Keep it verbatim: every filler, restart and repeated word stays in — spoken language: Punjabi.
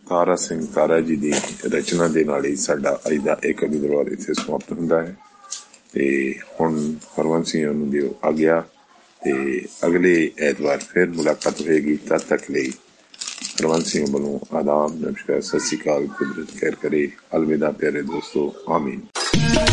ਤਾਰਾ ਸਿੰਘ ਤਾਰਾ ਜੀ ਦੀ ਰਚਨਾ ਦੇ ਨਾਲ ਹੀ ਸਾਡਾ ਅੱਜ ਦਾ ਇਹ ਕਵੀ ਦਰਬਾਰ ਇੱਥੇ ਸਮਾਪਤ ਹੁੰਦਾ ਹੈ। ਤੇ ਹੁਣ ਹਰਵੰਸ ਸਿੰਘ ਨੂੰ ਦਿਓ ਆਗਿਆ ਤੇ ਅਗਲੇ ਐਤਵਾਰ ਫਿਰ ਮੁਲਾਕਾਤ ਹੋਏਗੀ। ਤਦ ਤੱਕ ਲਈ ਹਰਵੰਸ ਸਿੰਘ ਵੱਲੋਂ ਆਦਾਬ, ਨਮਸਕਾਰ, ਸਤਿ ਸ਼੍ਰੀ ਅਕਾਲ। ਕੁਦਰਤ ਖੈਰ ਕਰੇ। ਅਲਵਿਦਾ ਪਿਆਰੇ ਦੋਸਤੋ, ਆਮੀਨ।